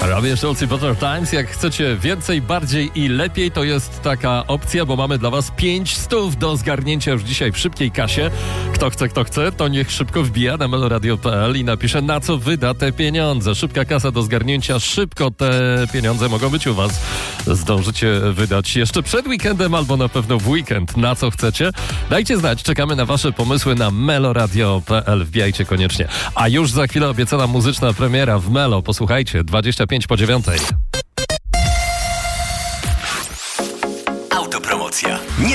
Robię Schulz i Better Times. Jak chcecie więcej, bardziej i lepiej, to jest taka opcja, bo mamy dla was 500 do zgarnięcia już dzisiaj w szybkiej kasie. Kto chce, to niech szybko wbija na meloradio.pl i napisze, na co wyda te pieniądze. Szybka kasa do zgarnięcia, szybko te pieniądze mogą być u was. Zdążycie wydać jeszcze przed weekendem albo na pewno w weekend. Na co chcecie? Dajcie znać, czekamy na wasze pomysły na meloradio.pl. Wbijajcie koniecznie. A już za chwilę obiecana muzyczna premiera w Melo. Posłuchajcie, 25:09. Autopromocja.